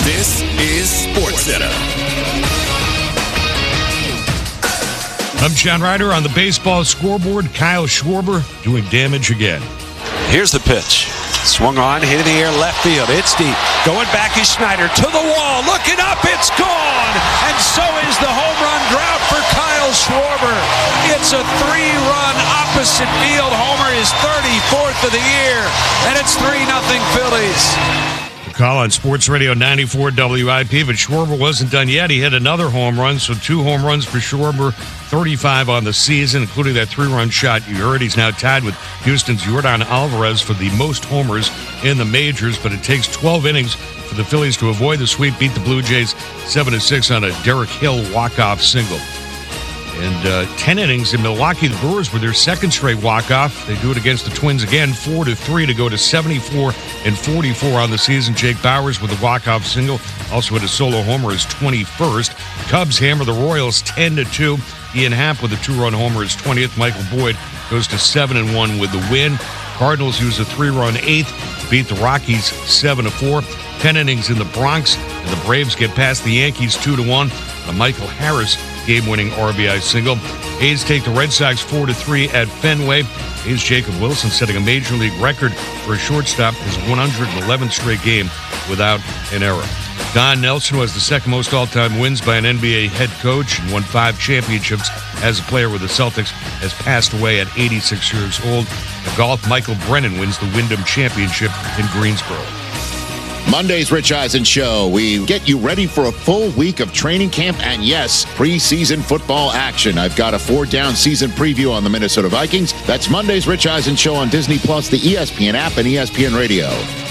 This is SportsCenter. I'm John Ryder on the baseball scoreboard. Kyle Schwarber doing damage again. Here's the pitch. Swung on, hit in the air, left field. It's deep. Going back is Schneider to the wall. Looking up, it's gone. And so is the home run drought for Kyle Schwarber. It's a 3-run opposite field homer, his 34th of the year. And it's 3-0 Phillies. Call on Sports Radio 94 WIP, but Schwarber wasn't done yet. He hit another home run, so 2 home runs for Schwarber, 35 on the season, including that 3-run shot you heard. He's now tied with Houston's Yordan Alvarez for the most homers in the majors, but it takes 12 innings for the Phillies to avoid the sweep, beat the Blue Jays 7-6 on a Derek Hill walk-off single. And 10 innings in Milwaukee, the Brewers with their second straight walk-off. They do it against the Twins again, 4-3 to go to 74-44 on the season. Jake Bauers with a walk-off single, also hit a solo homer, his 21st. Cubs hammer the Royals 10-2. Ian Happ with a 2-run homer, his 20th. Michael Boyd goes to 7-1 with the win. Cardinals use a 3-run 8th to beat the Rockies 7-4. 10 innings in the Bronx, and the Braves get past the Yankees 2-1. A Michael Harris game-winning RBI single. A's take the Red Sox 4-3 at Fenway. A's Jacob Wilson setting a major league record for a shortstop, his 111th straight game without an error. Don Nelson, who has the second most all-time wins by an NBA head coach and won 5 championships as a player with the Celtics, has passed away at 86 years old. In golf, Michael Brennan wins the Wyndham Championship in Greensboro. Monday's Rich Eisen Show. We get you ready for a full week of training camp and, yes, preseason football action. I've got a 4-down season preview on the Minnesota Vikings. That's Monday's Rich Eisen Show on Disney+, the ESPN app, and ESPN Radio.